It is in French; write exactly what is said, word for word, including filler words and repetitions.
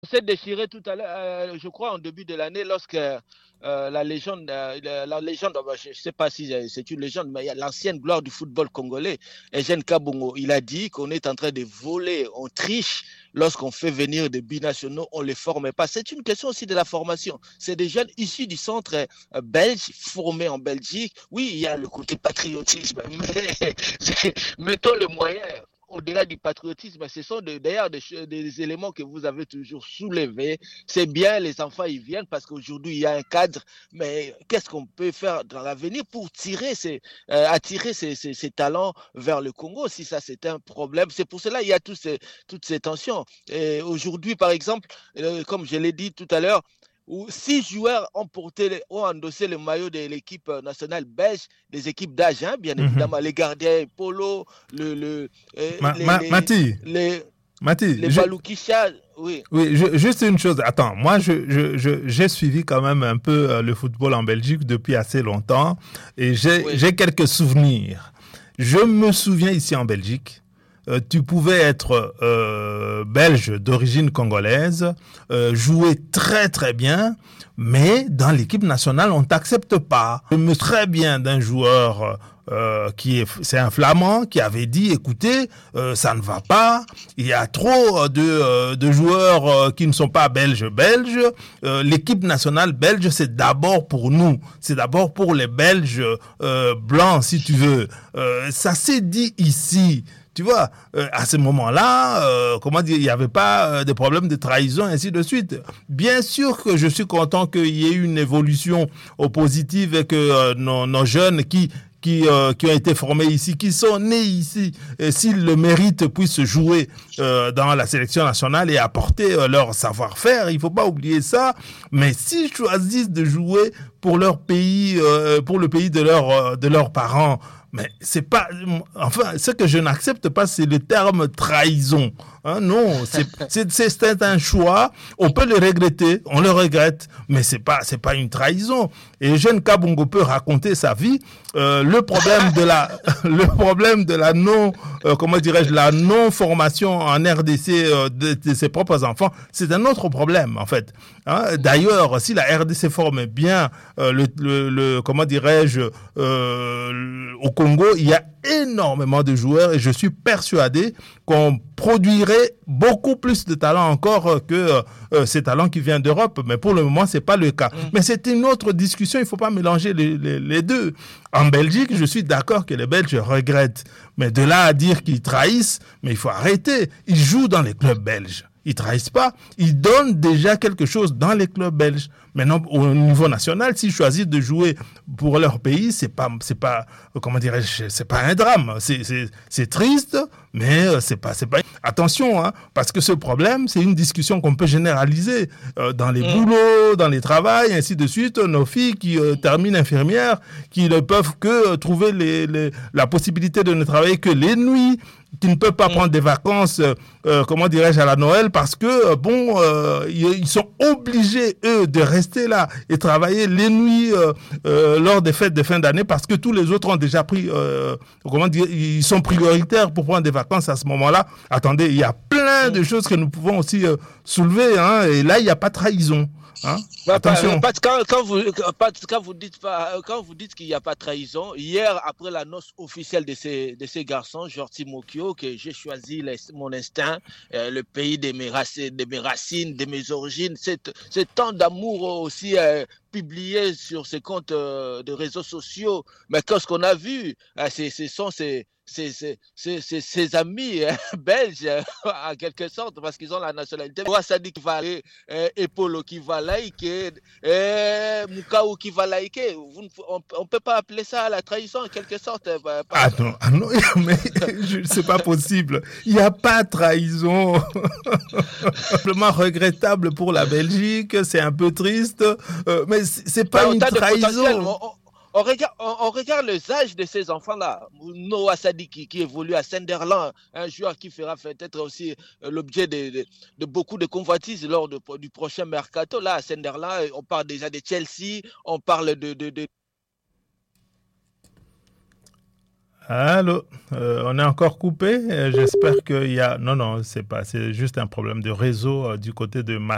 s'est déchiré tout à l'heure, euh, je crois, en début de l'année, lorsque euh, la légende, euh, la, la légende, je ne sais pas si c'est une légende, mais il y a l'ancienne gloire du football congolais, Eugène Kabongo, il a dit qu'on est en train de voler, on triche lorsqu'on fait venir des binationaux, on ne les forme pas. C'est une question aussi de la formation. C'est des jeunes issus du centre euh, belge, formés en Belgique. Oui, il y a le côté patriotisme, mais mettons le moyen au-delà du patriotisme, ce sont d'ailleurs des, des, éléments que vous avez toujours soulevés. C'est bien, les enfants, ils viennent parce qu'aujourd'hui, il y a un cadre, mais qu'est-ce qu'on peut faire dans l'avenir pour tirer ces, euh, attirer ces, ces, ces, talents vers le Congo, si ça, c'est un problème. C'est pour cela qu'il y a tous ces, toutes ces tensions. Et aujourd'hui, par exemple, euh, comme je l'ai dit tout à l'heure, où six joueurs ont, porté, ont endossé le maillot de l'équipe nationale belge, des équipes d'âge, hein, bien Mm-hmm. évidemment, les gardiens Polo, le, le, euh, Ma, les, ma, les, Mati, les, Mati, les je, Baloukisha, oui. oui, je, juste une chose. Attends, moi, je, je, je, j'ai suivi quand même un peu euh, le football en Belgique depuis assez longtemps et j'ai, Oui. j'ai quelques souvenirs. Je me souviens ici en Belgique, euh, tu pouvais être euh, belge d'origine congolaise, euh, jouer très très bien, mais dans l'équipe nationale, on t'accepte pas. Je me souviens très bien d'un joueur euh, qui est, c'est un Flamand qui avait dit, écoutez, euh, ça ne va pas, il y a trop de, euh, de joueurs euh, qui ne sont pas belges belges. Euh, l'équipe nationale belge, c'est d'abord pour nous, c'est d'abord pour les Belges euh, blancs, si tu veux. Euh, ça s'est dit ici. Tu vois, euh, à ce moment-là, euh, comment dire, il n'y avait pas euh, de problème de trahison, ainsi de suite. Bien sûr que je suis content qu'il y ait une évolution au positive et que euh, nos, nos jeunes qui qui, euh, qui ont été formés ici, qui sont nés ici, et s'ils le méritent, puissent jouer euh, dans la sélection nationale et apporter euh, leur savoir-faire. Il ne faut pas oublier ça. Mais s'ils choisissent de jouer pour leur pays, euh, pour le pays de, leur, de leurs parents, mais c'est pas, enfin, ce que je n'accepte pas, c'est le terme trahison. Hein, non, c'est, c'est, c'est un choix. On peut le regretter, on le regrette, mais c'est pas, c'est pas une trahison. Et Jeune Kabongo peut raconter sa vie. Euh, le problème de la, le problème de la non, euh, comment dirais-je, la non formation en R D C euh, de, de ses propres enfants, c'est un autre problème en fait. Hein, d'ailleurs, si la R D C forme bien euh, le, le, le, comment dirais-je, euh, au Congo, il y a énormément de joueurs et je suis persuadé qu'on produirait beaucoup plus de talents encore que euh, ces talents qui viennent d'Europe. Mais pour le moment, c'est pas le cas. Mm. Mais c'est une autre discussion. Il faut pas mélanger les, les, les deux. En Belgique, je suis d'accord que les Belges regrettent. Mais de là à dire qu'ils trahissent, mais il faut arrêter. Ils jouent dans les clubs belges. Ils trahissent pas. Ils donnent déjà quelque chose dans les clubs belges. Maintenant, au niveau national, s'ils choisissent de jouer pour leur pays, c'est pas, c'est pas, comment dirais-je, c'est pas un drame. C'est, c'est, c'est triste, mais c'est pas, c'est pas. Attention, hein, parce que ce problème, c'est une discussion qu'on peut généraliser euh, dans les mmh. boulots, dans les travails, ainsi de suite. Nos filles qui euh, terminent infirmières, qui ne peuvent que trouver les, les, la possibilité de ne travailler que les nuits, qui ne peuvent pas mmh. prendre des vacances, euh, comment dirais-je, à la Noël, parce que, bon, euh, ils sont obligés, eux, de rester là et travailler les nuits euh, euh, lors des fêtes de fin d'année, parce que tous les autres ont déjà pris, euh, comment dire, ils sont prioritaires pour prendre des vacances à ce moment-là. Attendez, il y a plein mmh. de choses que nous pouvons aussi euh, soulever, hein, et là, il n'y a pas de trahison. Hein? Bah, Attention. Pas, quand, quand, vous, quand vous dites pas, quand vous dites qu'il n'y a pas de trahison, hier après la noce officielle de ces, de ces garçons, Jorti Mokio, que j'ai choisi les, mon instinct, euh, le pays de mes, racines, de mes racines, de mes origines, c'est, c'est tant d'amour aussi euh, publié sur ces comptes euh, de réseaux sociaux. Mais qu'est-ce qu'on a vu, euh, c'est, ce sont ces Ses, ses, ses, ses amis hein, belges, en quelque sorte, parce qu'ils ont la nationalité. Ouassadi qui va et Polo qui va liker, et Moukaou qui va liker. Vous, on ne peut pas appeler ça la trahison, en quelque sorte. Bah, ah non, ah non, mais c'est pas possible. Il n'y a pas de trahison. Simplement regrettable pour la Belgique, c'est un peu triste, euh, mais c'est pas bah, une trahison. On regarde, on, on regarde les âges de ces enfants-là. Noah Sadi qui, qui évolue à Sunderland, un joueur qui fera peut-être aussi l'objet de, de, de beaucoup de convoitises lors de, du prochain mercato. Là, à Sunderland, on parle déjà de Chelsea, on parle de... de, de... Allô, euh, on est encore coupé. J'espère qu'il y a... Non, non, c'est pas. C'est juste un problème de réseau euh, du côté de ma